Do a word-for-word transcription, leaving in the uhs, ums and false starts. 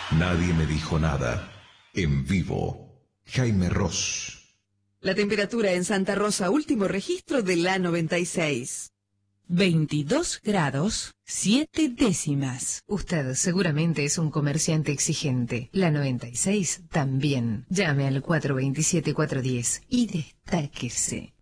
Nadie me dijo nada. En vivo, Jaime Ross. La temperatura en Santa Rosa, último registro de la noventa y seis. veintidós grados, siete décimas. Usted seguramente es un comerciante exigente. La noventa y seis también. Llame al cuatro dos siete, cuatro uno cero y destáquese.